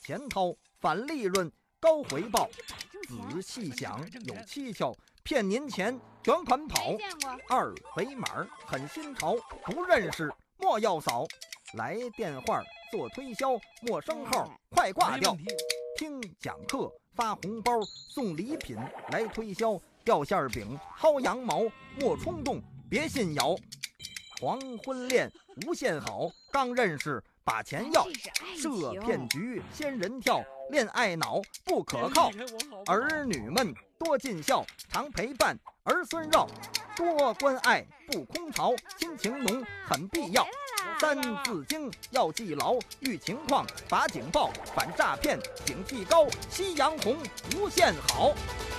钱掏，反利润，高回报。仔细想有蹊跷，骗您钱卷款跑。二维码很新潮，不认识莫要扫。来电话做推销，陌生号快挂掉。听讲课发红包，送礼品来推销。掉馅饼薅羊毛，莫冲动别信谣。黄昏恋无限好，刚认识把钱要。设骗局仙人跳，恋爱脑不可靠。儿女们多尽孝，常陪伴儿孙绕。多关爱不空巢，亲情浓很必要。三字经要记牢，遇情况罚警报，反诈骗警惕高。夕阳红无限好。